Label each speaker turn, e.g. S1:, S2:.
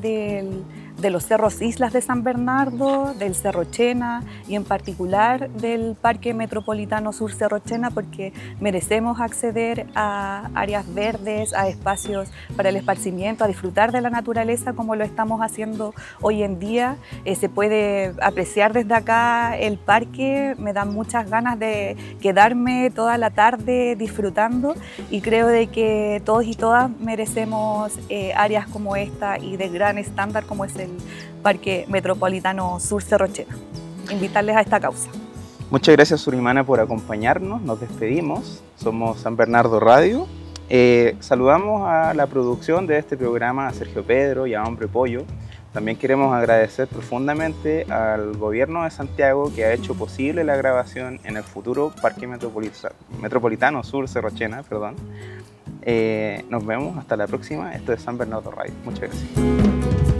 S1: de los cerros Islas de San Bernardo, del Cerro Chena y en particular del Parque Metropolitano Sur Cerro Chena, porque merecemos acceder a áreas verdes, a espacios para el esparcimiento, a disfrutar de la naturaleza como lo estamos haciendo hoy en día. Se puede apreciar desde acá el parque, me dan muchas ganas de quedarme toda la tarde disfrutando y creo de que todos y todas merecemos áreas como esta y de gran estándar como es el Parque Metropolitano Sur Cerro Chena. Invitarles a esta causa.
S2: Muchas gracias, Surimana, por acompañarnos. Nos despedimos. Somos San Bernardo Radio. Saludamos a la producción de este programa, a Sergio Pedro y a Hombre Pollo. También queremos agradecer profundamente al Gobierno de Santiago que ha hecho posible la grabación en el futuro Parque Metropolitano Sur Cerro Chena. Nos vemos hasta la próxima. Esto es San Bernardo Radio. Muchas gracias.